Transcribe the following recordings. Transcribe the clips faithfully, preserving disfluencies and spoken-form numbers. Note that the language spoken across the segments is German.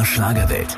der Schlagerwelt.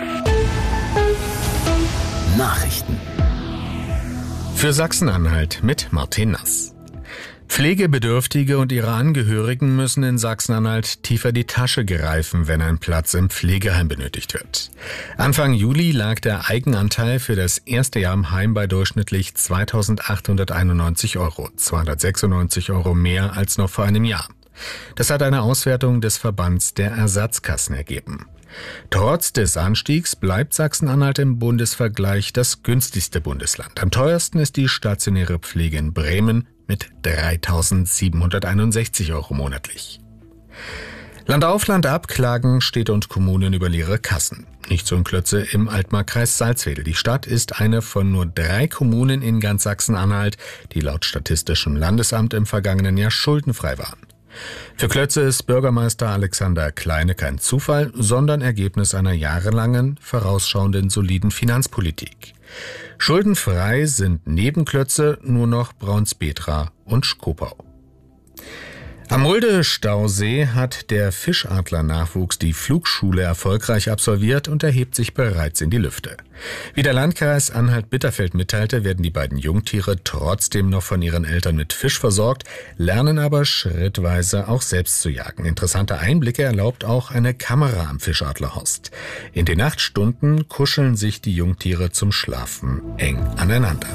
Nachrichten. Für Sachsen-Anhalt mit Martin Nass. Pflegebedürftige und ihre Angehörigen müssen in Sachsen-Anhalt tiefer die Tasche greifen, wenn ein Platz im Pflegeheim benötigt wird. Anfang Juli lag der Eigenanteil für das erste Jahr im Heim bei durchschnittlich zweitausendachthunderteinundneunzig Euro, zweihundertsechsundneunzig Euro mehr als noch vor einem Jahr. Das hat eine Auswertung des Verbands der Ersatzkassen ergeben. Trotz des Anstiegs bleibt Sachsen-Anhalt im Bundesvergleich das günstigste Bundesland. Am teuersten ist die stationäre Pflege in Bremen mit dreitausendsiebenhunderteinundsechzig Euro monatlich. Land auf, Land ab klagen Städte und Kommunen über leere Kassen. Nicht so in Klötze im Altmarkkreis Salzwedel. Die Stadt ist eine von nur drei Kommunen in ganz Sachsen-Anhalt, die laut Statistischem Landesamt im vergangenen Jahr schuldenfrei waren. Für Klötze ist Bürgermeister Alexander Kleine kein Zufall, sondern Ergebnis einer jahrelangen, vorausschauenden, soliden Finanzpolitik. Schuldenfrei sind neben Klötze nur noch Braunspetra und Schkopau. Am Mulde-Stausee hat der Fischadler-Nachwuchs die Flugschule erfolgreich absolviert und erhebt sich bereits in die Lüfte. Wie der Landkreis Anhalt-Bitterfeld mitteilte, werden die beiden Jungtiere trotzdem noch von ihren Eltern mit Fisch versorgt, lernen aber schrittweise auch selbst zu jagen. Interessante Einblicke erlaubt auch eine Kamera am Fischadlerhorst. In den Nachtstunden kuscheln sich die Jungtiere zum Schlafen eng aneinander.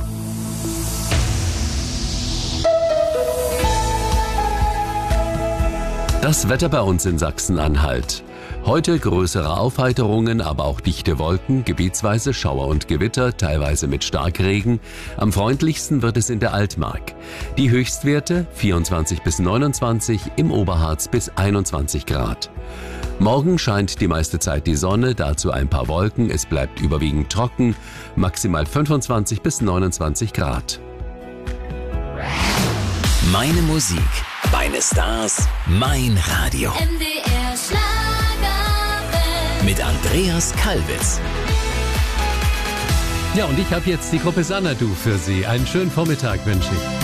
Das Wetter bei uns in Sachsen-Anhalt. Heute größere Aufheiterungen, aber auch dichte Wolken, gebietsweise Schauer und Gewitter, teilweise mit Starkregen. Am freundlichsten wird es in der Altmark. Die Höchstwerte vierundzwanzig bis neunundzwanzig, im Oberharz bis einundzwanzig Grad. Morgen scheint die meiste Zeit die Sonne, dazu ein paar Wolken, es bleibt überwiegend trocken, maximal fünfundzwanzig bis neunundzwanzig Grad. Meine Musik, meine Stars, mein Radio. M D R Schlagerwelt. Mit Andreas Kalbitz. Ja, und ich habe jetzt die Gruppe Sanadu für Sie. Einen schönen Vormittag wünsche ich.